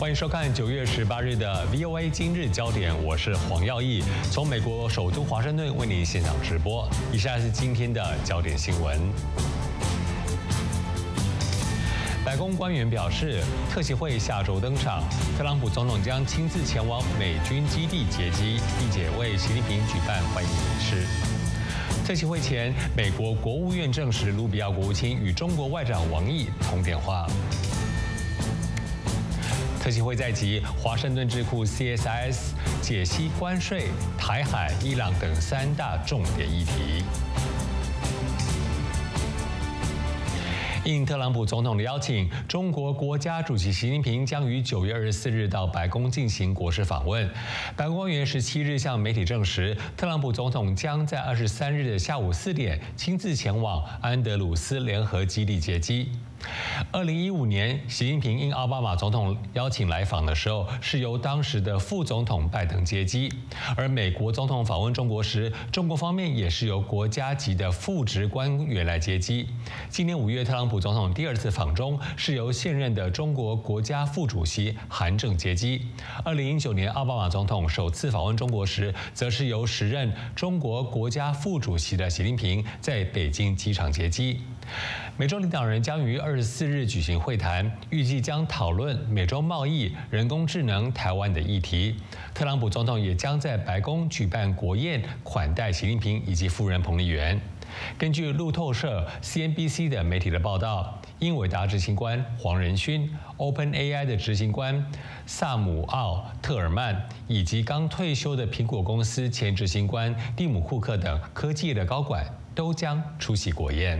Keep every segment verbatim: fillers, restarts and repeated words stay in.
欢迎收看九月十八日的 V O A 今日焦点，我是黄耀义，从美国首都华盛顿为您现场直播。以下是今天的焦点新闻。白宫官员表示，特协会下周登场，特朗普总统将亲自前往美军基地接机，并且为习近平举办欢迎仪式。特协会前，美国国务院证实，卢比奥国务卿与中国外长王毅通电话。特协会在即，华盛顿智库 C S I S 解析关税、台海、伊朗等三大重点议题。应特朗普总统的邀请，中国国家主席习近平将于九月二十四日到白宫进行国事访问。白宫官员十七日向媒体证实，特朗普总统将在二十三日的下午四点亲自前往安德鲁斯联合基地接机。二零一五年，习近平应奥巴马总统邀请来访的时候，是由当时的副总统拜登接机。而美国总统访问中国时，中国方面也是由国家级的副职官员来接机。今年五月，特朗普总统第二次访中，是由现任的中国国家副主席韩正接机。二零一九年，奥巴马总统首次访问中国时，则是由时任中国国家副主席的习近平在北京机场接机。美中领导人将于二十四日举行会谈，预计将讨论美洲贸易、人工智能、台湾的议题。特朗普总统也将在白宫举办国宴，款待习近平以及夫人彭丽媛。根据路透社、C N B C 的媒体的报道，英伟达执行官黄仁勋、OpenAI 的执行官萨姆奥·特尔曼以及刚退休的苹果公司前执行官蒂姆·库克等科技业的高管都将出席国宴。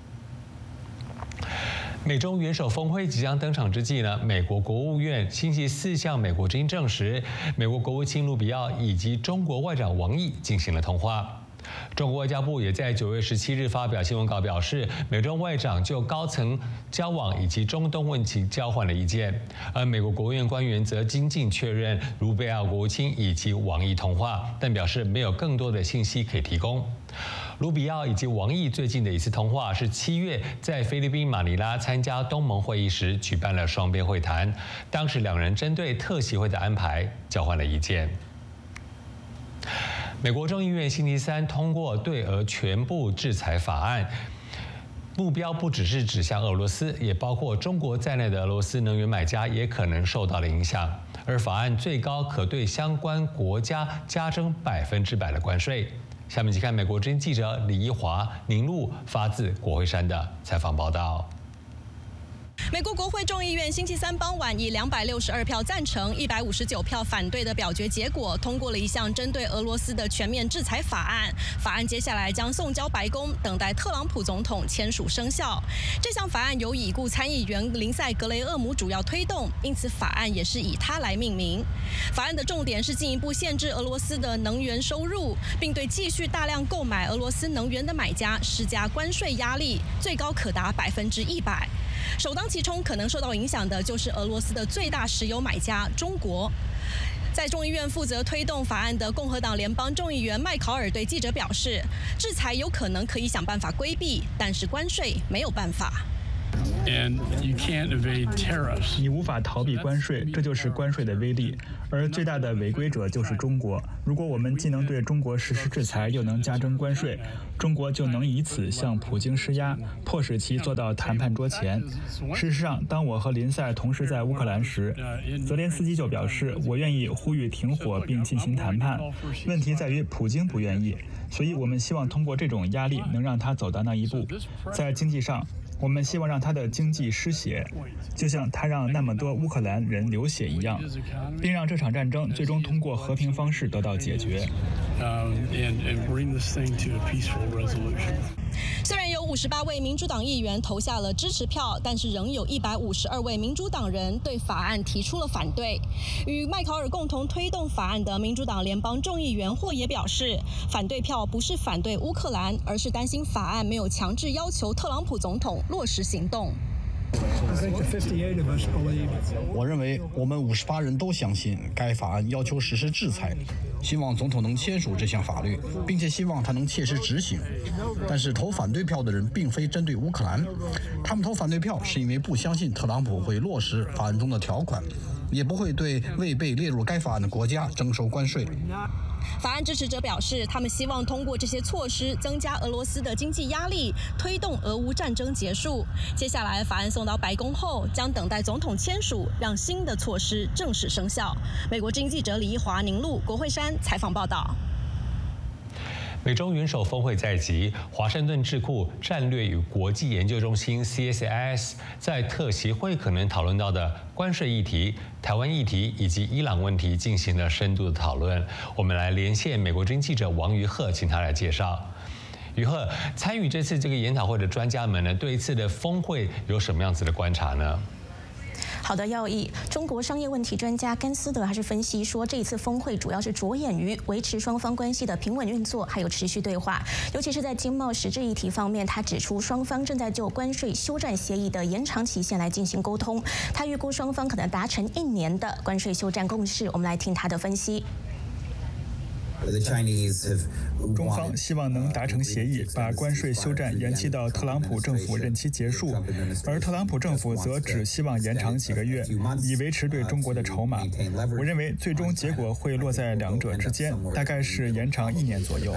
美中元首峰会即将登场之际呢，美国国务院星期四向美国之音证实，美国国务卿卢比奥以及中国外长王毅进行了通话。中国外交部也在九月十七日发表新闻稿表示，美中外长就高层交往以及中东问题交换了意见，而美国国务院官员则精进确认卢比奥国务卿以及王毅通话，但表示没有更多的信息可以提供。卢比奥以及王毅最近的一次通话是七月在菲律宾马尼拉参加东盟会议时举办了双边会谈，当时两人针对特协会的安排交换了意见。美国众议院星期三通过对俄全部制裁法案，目标不只是指向俄罗斯，也包括中国在内的俄罗斯能源买家也可能受到了影响。而法案最高可对相关国家加征百分之百的关税。下面请看美国之音记者李一华、宁路发自国会山的采访报道。 美国国会众议院星期三傍晚以两百六十二票赞成、一百五十九票反对的表决结果，通过了一项针对俄罗斯的全面制裁法案。法案接下来将送交白宫，等待特朗普总统签署生效。这项法案由已故参议员林赛·格雷厄姆主要推动，因此法案也是以他来命名。法案的重点是进一步限制俄罗斯的能源收入，并对继续大量购买俄罗斯能源的买家施加关税压力，最高可达百分之一百。首当其冲可能受到影响的就是俄罗斯的最大石油买家中国。在众议院负责推动法案的共和党联邦众议员麦考尔对记者表示，制裁有可能可以想办法规避，但是关税没有办法。 And you can't evade tariffs. 你无法逃避关税，这就是关税的威力。而最大的违规者就是中国。如果我们既能对中国实施制裁，又能加征关税，中国就能以此向普京施压，迫使其坐到谈判桌前。事实上，当我和林赛同时在乌克兰时，泽连斯基就表示，我愿意呼吁停火并进行谈判。问题在于普京不愿意，所以我们希望通过这种压力能让他走到那一步。在经济上，我们希望让他的经济失血，就像他让那么多乌克兰人流血一样，并让这场战争最终通过和平方式得到解决。 虽然有五十八位民主党议员投下了支持票，但是仍有一百五十二位民主党人对法案提出了反对。与麦考尔共同推动法案的民主党联邦众议员霍也表示，反对票不是反对乌克兰，而是担心法案没有强制要求特朗普总统落实行动。 我认为我们五十八人都相信该法案要求实施制裁，希望总统能签署这项法律，并且希望他能切实执行。但是投反对票的人并非针对乌克兰，他们投反对票是因为不相信特朗普会落实法案中的条款， 也不会对未被列入该法案的国家征收关税。 法案支持者表示，他们希望通过这些措施增加俄罗斯的经济压力，推动俄乌战争结束。接下来，法案送到白宫后，将等待总统签署，让新的措施正式生效。美国之音记者李一华、宁路、国会山采访报道。 美中元首峰会在即，华盛顿智库战略与国际研究中心 C S I S 在特席会可能讨论到的关税议题、台湾议题以及伊朗问题进行了深度的讨论。我们来连线美国之音记者王于鹤，请他来介绍。于鹤，参与这次这个研讨会的专家们呢，对一次的峰会有什么样子的观察呢？ 好的，要义，中国商业问题专家甘斯德还是分析说，这一次峰会主要是着眼于维持双方关系的平稳运作，还有持续对话。尤其是在经贸实质议题方面，他指出双方正在就关税休战协议的延长期限来进行沟通。他预估双方可能达成一年的关税休战共识。我们来听他的分析。 中方希望能达成协议，把关税休战延期到特朗普政府任期结束，而特朗普政府则只希望延长几个月，以维持对中国的筹码。我认为最终结果会落在两者之间，大概是延长一年左右。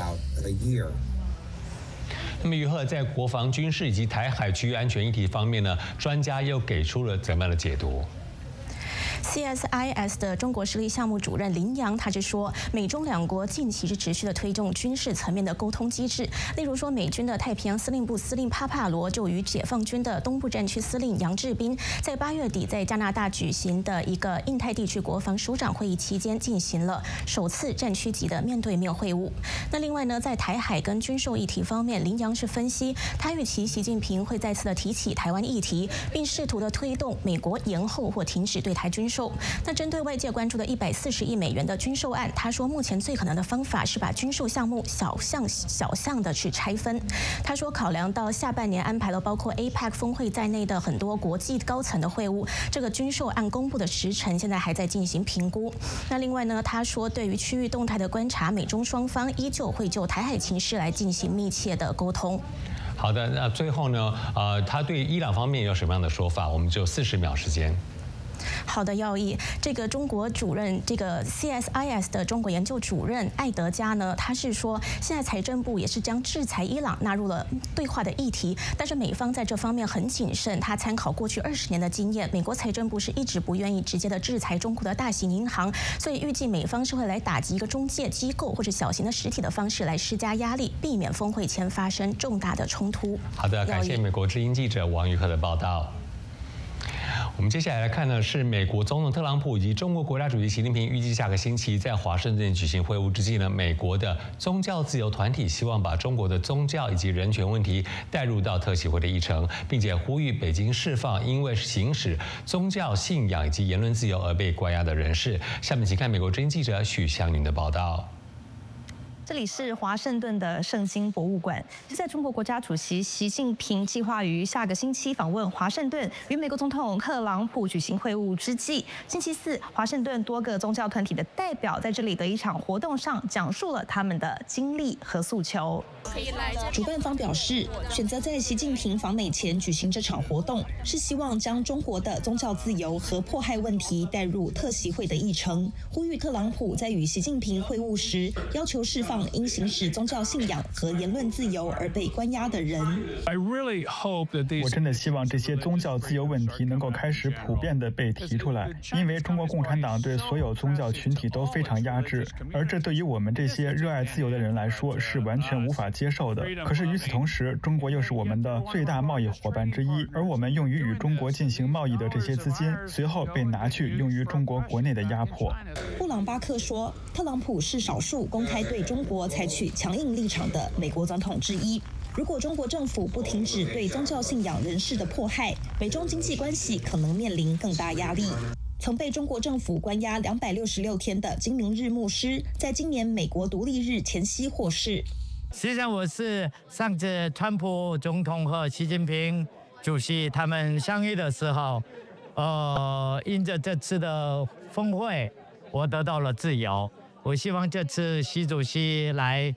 那么于鹤在国防、军事以及台海区域安全议题方面呢，专家又给出了怎么样的解读 ？C S I S 的中国实力项目主任林洋，他是说，美中两国近期是持续的推动军事层面的沟通机制，例如说，美军的太平洋司令部司令帕帕罗就与解放军的东部战区司令杨志斌，在八月底在加拿大举行的一个印太地区国防首长会议期间，进行了首次战区级的面对面会晤。那另外呢，在台海跟军售议题方面，林洋是分析，他预期习近平会再次的提起台湾议题，并试图的推动美国延后或停止对台军售。那针对外界关注的一百四十亿美元的军售案，他说目前最可能的方法是把军售项目小项小项的去拆分。他说，考量到下半年安排了包括 A P E C 峰会在内的很多国际高层的会晤，这个军售案公布的时程现在还在进行评估。那另外呢，他说对于区域动态的观察，美中双方依旧会就台海情势来进行密切的沟通。 好的，那最后呢，呃，他对伊朗方面有什么样的说法？我们只有四十秒时间。 好的，要义，这个中国主任，这个 C S I S 的中国研究主任艾德加呢，他是说，现在财政部也是将制裁伊朗纳入了对话的议题，但是美方在这方面很谨慎，他参考过去二十年的经验，美国财政部是一直不愿意直接的制裁中国的大型银行，所以预计美方是会来打击一个中介机构或者小型的实体的方式来施加压力，避免峰会前发生重大的冲突。 好的，感谢美国之音记者王于鹤的报道。我们接下来来看呢，是美国总统特朗普以及中国国家主席习近平预计下个星期在华盛顿举行会晤之际呢，美国的宗教自由团体希望把中国的宗教以及人权问题带入到特席会的议程，并且呼吁北京释放因为行使宗教信仰以及言论自由而被关押的人士。下面请看美国之音记者许湘云的报道。 这里是华盛顿的圣经博物馆，是在中国国家主席习近平计划于下个星期访问华盛顿，与美国总统特朗普举行会晤之际，星期四，华盛顿多个宗教团体的代表在这里的一场活动上讲述了他们的经历和诉求。 主办方表示，选择在习近平访美前举行这场活动，是希望将中国的宗教自由和迫害问题带入特席会的议程，呼吁特朗普在与习近平会晤时，要求释放因行使宗教信仰和言论自由而被关押的人。 我真的希望这些宗教自由问题能够开始普遍地被提出来，因为中国共产党对所有宗教群体都非常压制，而这对于我们这些热爱自由的人来说是完全无法接受的。可是与此同时，中国又是我们的最大贸易伙伴之一，而我们用于与中国进行贸易的这些资金，随后被拿去用于中国国内的压迫。 布朗巴克说，特朗普是少数公开对中国采取强硬立场的美国总统之一。如果中国政府不停止对宗教信仰人士的迫害，美中经济关系可能面临更大压力。曾被中国政府关押两百六十六天的金明日牧师，在今年美国独立日前夕获释。 实际上，我是上次川普总统和习近平主席他们相遇的时候，呃，因着这次的峰会，我得到了自由。我希望这次习主席来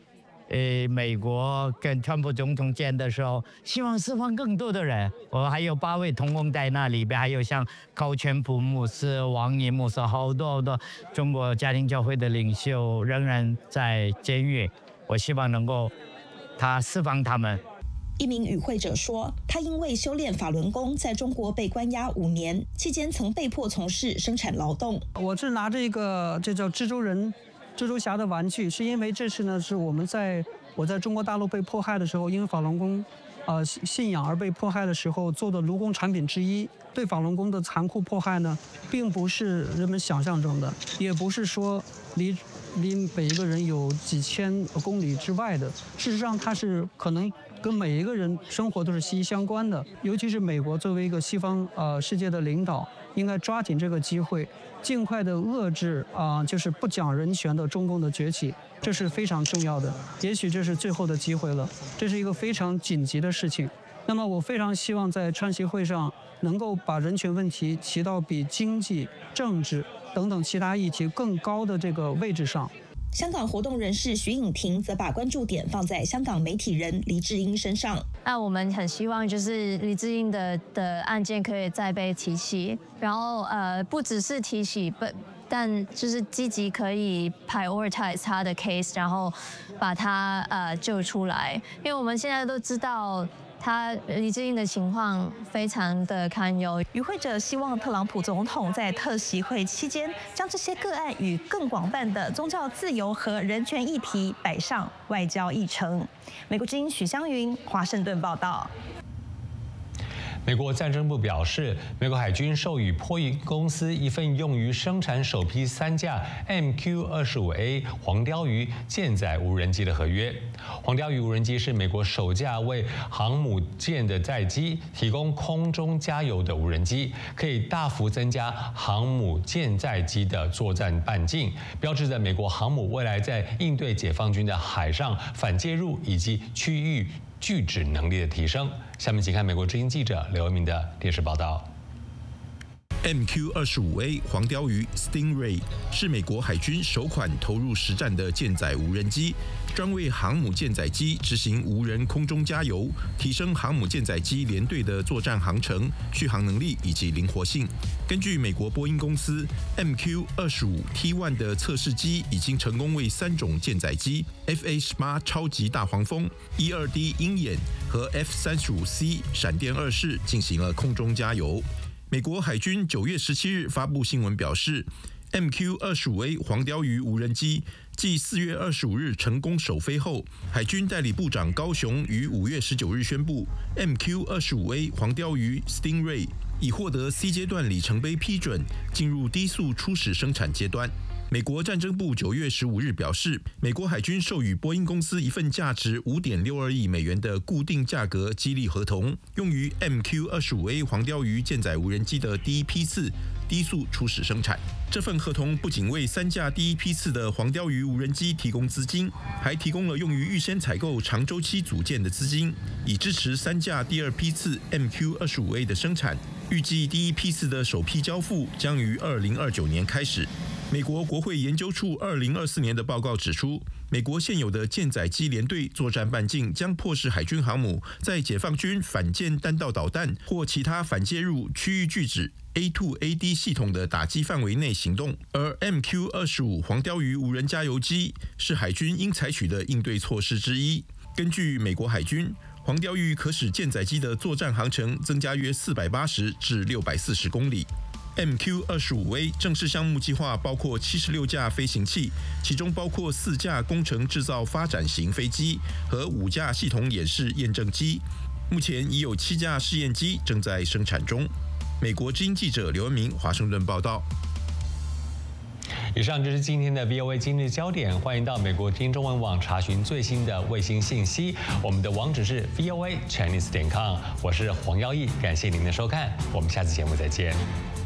呃，美国跟川普总统见的时候，希望释放更多的人。我还有八位同工在那里边，还有像高全普牧师、王岩牧师，好多好多中国家庭教会的领袖仍然在监狱。我希望能够他释放他们。 一名与会者说，他因为修炼法轮功，在中国被关押五年，期间曾被迫从事生产劳动。 我是拿着一个这叫蜘蛛人、蜘蛛侠的玩具，是因为这次呢是我们在我在中国大陆被迫害的时候，因为法轮功呃信仰而被迫害的时候做的卢功产品之一。对法轮功的残酷迫害呢，并不是人们想象中的，也不是说离离每一个人有几千公里之外的。事实上，它是可能跟每一个人生活都是息息相关的。尤其是美国作为一个西方呃世界的领导，应该抓紧这个机会，尽快的遏制啊、呃，就是不讲人权的中共的崛起，这是非常重要的。也许这是最后的机会了，这是一个非常紧急的事情。那么我非常希望在川协会上能够把人权问题提到比经济、政治等等其他议题更高的这个位置上。 香港活动人士徐颖婷则把关注点放在香港媒体人黎智英身上。 那我们很希望就是黎智英的的案件可以再被提起，然后呃不只是提起，不但就是积极可以 prioritize 他的 case， 然后把他呃救出来，因为我们现在都知道。他黎智英的情况非常的堪忧。 与会者希望特朗普总统在特习会期间将这些个案与更广泛的宗教自由和人权议题摆上外交议程。美国之音许湘云华盛顿报道。 美国战争部表示，美国海军授予波音公司一份用于生产首批三架 M Q 二十五 A 黄鲷鱼舰载无人机的合约。黄鲷鱼无人机是美国首架为航母舰的载机提供空中加油的无人机，可以大幅增加航母舰载机的作战半径，标志着美国航母未来在应对解放军的海上反介入以及区域拒止能力的提升。下面请看美国之音记者刘文明的电视报道。 M Q 二十五 A 黄鲷鱼 Stingray 是美国海军首款投入实战的舰载无人机，专为航母舰载机执行无人空中加油，提升航母舰载机联队的作战航程、续航能力以及灵活性。根据美国波音公司 M Q 二十五 T 一 的测试机已经成功为三种舰载机 F A 十八 超级大黄蜂、E 二 D 鹰眼和 F 三十五 C 闪电二式进行了空中加油。美国海军九月十七日发布新闻表示 ，M Q 二十五 A 黄鲷鱼无人机继四月二十五日成功首飞后，海军代理部长高雄于五月十九日宣布 ，M Q 二十五 A 黄鲷鱼 Stingray 已获得 C 阶段里程碑批准，进入低速初始生产阶段。美国战争部九月十五日表示，美国海军授予波音公司一份价值五点六二亿美元的固定价格激励合同，用于 M Q 二十五 A 黄鲷鱼舰载无人机的第一批次低速初始生产。这份合同不仅为三架第一批次的黄鲷鱼无人机提供资金，还提供了用于预先采购长周期组件的资金，以支持三架第二批次 M Q 二十五 A 的生产。预计第一批次的首批交付将于二零二九年开始。美国国会研究处二零二四年的报告指出，美国现有的舰载机联队作战半径将迫使海军航母在解放军反舰弹道导弹或其他反介入区域拒止 A 二 A D 系统的打击范围内行动，而 M Q 二十五 黄鲷鱼无人加油机是海军应采取的应对措施之一。根据美国海军，黄鲷鱼可使舰载机的作战航程增加约四百八十至六百四十公里。M Q 二十五 A 正式项目计划包括七十六架飞行器，其中包括四架工程制造发展型飞机和五架系统演示验证机。目前已有七架试验机正在生产中。美国之音记者刘文明华盛顿报道。 以上就是今天的 V O A 今日焦点，欢迎到美国听中文网查询最新的卫星信息。我们的网址是 V O A Chinese 点 com， 我是黄耀义，感谢您的收看，我们下次节目再见。